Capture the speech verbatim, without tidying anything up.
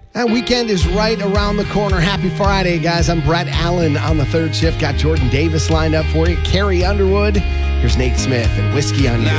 That weekend is right around the corner. Happy Friday, guys. I'm Brett Allen on the third shift. Got Jordan Davis lined up for you. Carrie Underwood. Here's Nate Smith and Whiskey on You.